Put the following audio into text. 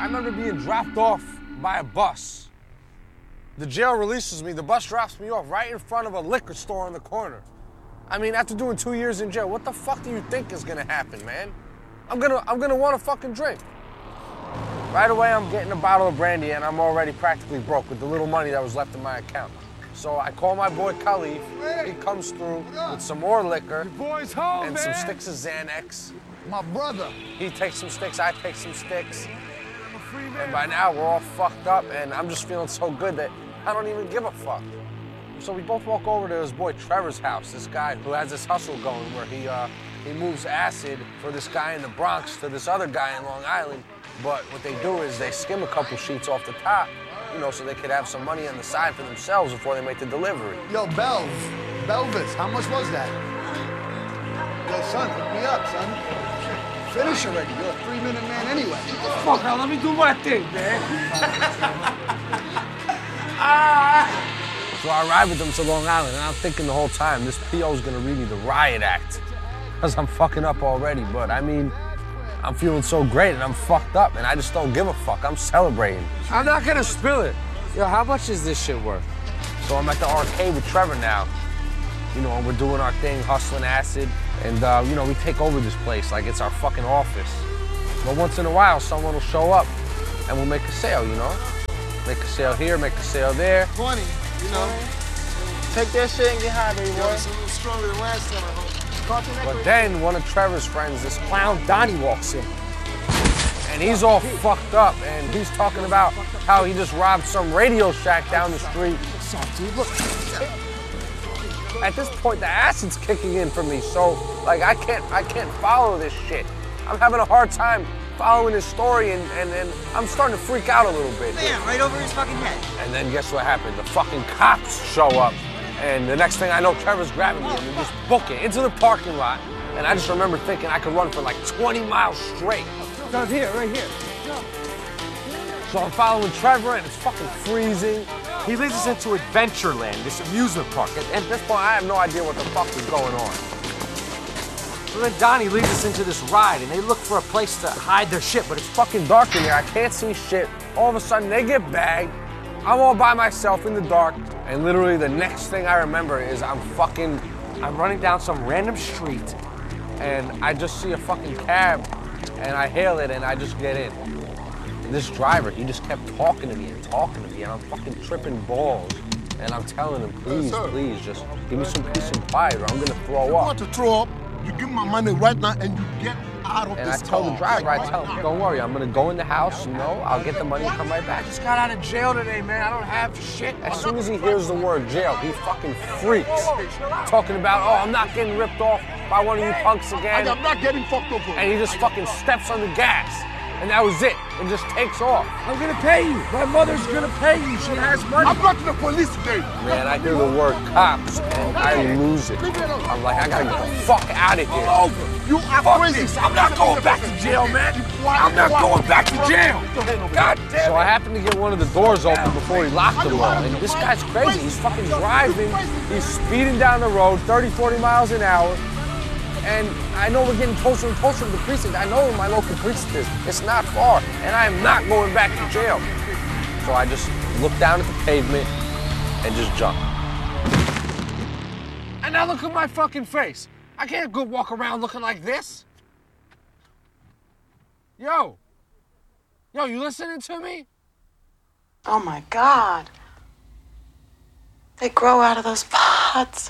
I remember being dropped off by a bus. The jail releases me, the bus drops me off right in front of a liquor store on the corner. I mean, after doing 2 years in jail, what the fuck do you think is gonna happen, man? I'm gonna want a fucking drink. Right away, I'm getting a bottle of brandy and I'm already practically broke with the little money that was left in my account. So I call my boy Khalif. He comes through with some more liquor. Your boy's home, and man. some sticks of Xanax. My brother. He takes some sticks, I take some sticks. And by now, we're all fucked up and I'm just feeling so good that I don't even give a fuck. So we both walk over to his boy Trevor's house, this guy who has this hustle going where he moves acid for this guy in the Bronx to this other guy in Long Island. But what they do is they skim a couple sheets off the top, you know, so they could have some money on the side for themselves before they make the delivery. Yo, Belvis, how much was that? Yo, son, hook me up, son. Finish already. You're a 3-minute man anyway. Fuck, now let me do my thing, man. So I arrive with them to Long Island, and I'm thinking the whole time, this PO's gonna read me the riot act. Because I'm fucking up already, but I mean, I'm feeling so great and I'm fucked up and I just don't give a fuck. I'm celebrating. I'm not gonna spill it. Yo, how much is this shit worth? So I'm at the arcade with Trevor now. You know, and we're doing our thing, hustling acid. And, you know, we take over this place like it's our fucking office. But once in a while, someone will show up and we'll make a sale, you know? Make a sale here, make a sale there. 20, you know? Take that shit and get high, baby boy. It's a little stronger than last time, I hope. But then one of Trevor's friends, this clown Donnie, walks in. And he's all fucked up and he's talking about how he just robbed some Radio Shack down the street. At this point, the acid's kicking in for me, so like I can't follow this shit. I'm having a hard time following his story and I'm starting to freak out a little bit. Bam, right over his fucking head. And then guess what happened? The fucking cops show up. And the next thing I know, Trevor's grabbing me and we just book it into the parking lot. And I just remember thinking I could run for like 20 miles straight. Down here, right here. So I'm following Trevor and it's fucking freezing. He leads us into Adventureland, this amusement park. At this point, I have no idea what the fuck is going on. So then Donnie leads us into this ride and they look for a place to hide their shit, but it's Fucking dark in there, I can't see shit. All of a sudden, they get bagged. I'm all by myself in the dark. And literally the next thing I remember is I'm running down some random street and I just see a fucking cab and I hail it and I just get in. And this driver, he just kept talking to me and I'm fucking tripping balls. And I'm telling him, please, please, just give me some peace and quiet or I'm gonna throw up. You want to throw up, you give me my money right now and you get out of And this I tell car. the driver, I tell him, don't worry, I'm gonna go in the house, you know, I'll get the money and come right back. I just got out of jail today, man. I don't have shit. As soon as he hears the word jail, he fucking freaks. Talking about, oh, I'm not getting ripped off by one of you punks again. I'm not getting fucked over. And he just fucking steps on the gas. And that was it. It just takes off. I'm gonna pay you. My mother's gonna pay you. She has money. I'm not to the police today. Man, I hear the word cops and I lose it. I'm like, I gotta get the fuck out of here. You are crazy. I'm not going back to jail, man. I'm not going back to jail. God damn So I happened to get one of the doors open before he locked them all. And this guy's crazy. He's fucking driving. He's speeding down the road, 30, 40 miles an hour. And I know we're getting closer and closer to the precinct. I know where my local precinct is. It's not far, and I am not going back to jail. So I just look down at the pavement and just jump. And now look at my fucking face. I can't go walk around looking like this. Yo, you listening to me? Oh my God. They grow out of those pods.